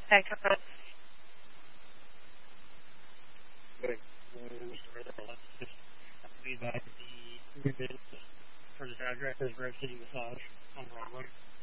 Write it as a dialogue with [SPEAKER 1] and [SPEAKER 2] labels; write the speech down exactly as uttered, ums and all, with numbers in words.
[SPEAKER 1] Back up.
[SPEAKER 2] Good. Be back at the for the address is Rose City Massage on Broadway.